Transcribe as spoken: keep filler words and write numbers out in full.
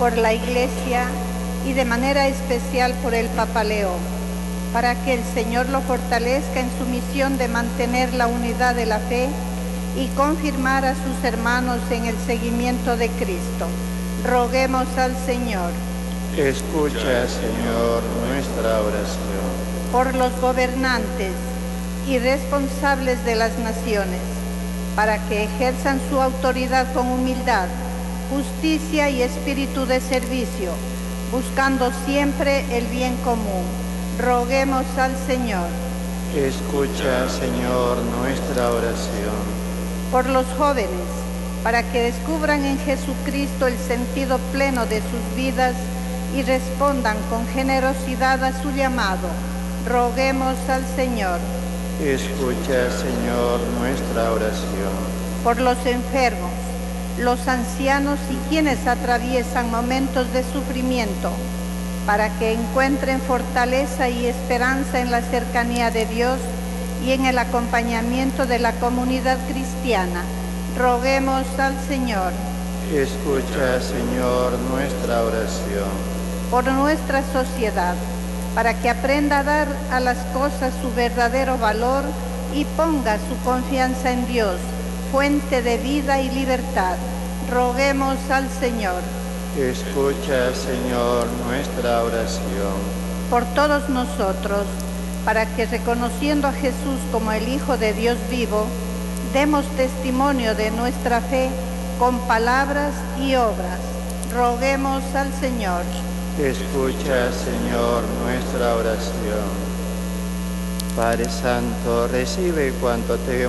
por la Iglesia y de manera especial por el Papa León, para que el Señor lo fortalezca en su misión de mantener la unidad de la fe y confirmar a sus hermanos en el seguimiento de Cristo. Roguemos al Señor. Escucha, Señor, nuestra oración. Por los gobernantes y responsables de las naciones, para que ejerzan su autoridad con humildad, justicia y espíritu de servicio, buscando siempre el bien común. Roguemos al Señor. Escucha, Señor, nuestra oración. Por los jóvenes, para que descubran en Jesucristo el sentido pleno de sus vidas y respondan con generosidad a su llamado. Roguemos al Señor. Escucha, Señor, nuestra oración. Por los enfermos, los ancianos y quienes atraviesan momentos de sufrimiento, para que encuentren fortaleza y esperanza en la cercanía de Dios y en el acompañamiento de la comunidad cristiana. Roguemos al Señor. Escucha, Señor, nuestra oración. Por nuestra sociedad, para que aprenda a dar a las cosas su verdadero valor y ponga su confianza en Dios, fuente de vida y libertad. Roguemos al Señor. Escucha, Señor, nuestra oración. Por todos nosotros, para que reconociendo a Jesús como el Hijo de Dios vivo, demos testimonio de nuestra fe con palabras y obras. Roguemos al Señor. Escucha, Señor, nuestra oración. Padre Santo, recibe cuanto te